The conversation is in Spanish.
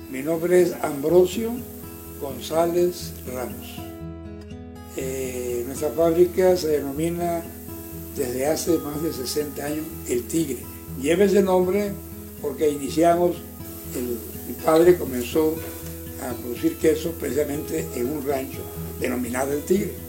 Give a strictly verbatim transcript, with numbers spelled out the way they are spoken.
Mi nombre es Ambrosio González Ramos. Eh, nuestra fábrica se denomina desde hace más de sesenta años El Tigre. Lleva ese nombre porque iniciamos, el, mi padre comenzó a producir queso precisamente en un rancho denominado El Tigre.